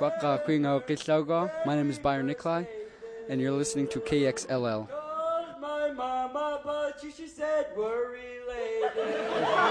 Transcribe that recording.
My name is Byron Nikolai, and you're listening to KXLL. My mama, but she said we're related.